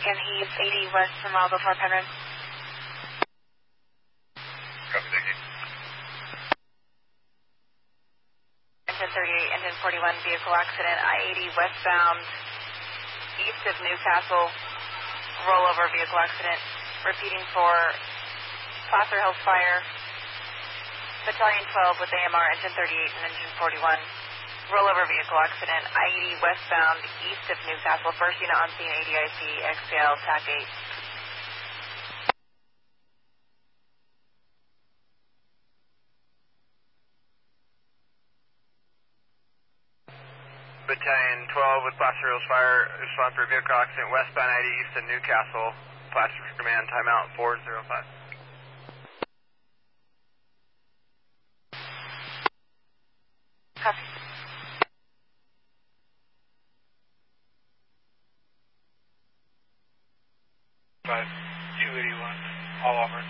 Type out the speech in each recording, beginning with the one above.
Beacon Heath, 80 west from mile before Penryn. Copy, thank you. Engine 38, engine 41, vehicle accident, I-80 westbound, east of Newcastle, rollover vehicle accident. Repeating for Placer Hills Fire, Battalion 12 with AMR, engine 38 and engine 41. Rollover vehicle accident, I-80 westbound, east of Newcastle. First unit on scene, ADIC, XCL, TAC 8. Battalion 12 with Placer Hills Fire, respond for vehicle accident westbound I-80 east of Newcastle. Placer for command, timeout 405. Copy. Five, 281, all Auburn.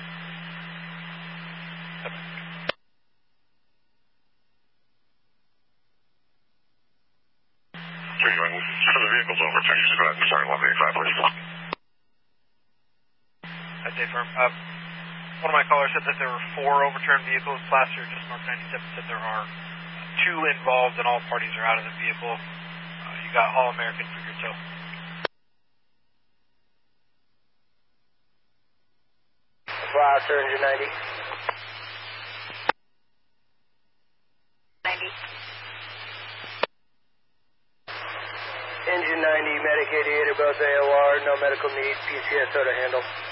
For the vehicles over, Texas, go ahead and start 185, please. I'd say firm. One of my callers said that there were 4 overturned vehicles. Placer, just North 97, said there are 2 involved and all parties are out of the vehicle. You got All American for your tow. Placer, engine 90. 90. Engine 90, medic 88 both AOR, no medical need, PCSO to handle.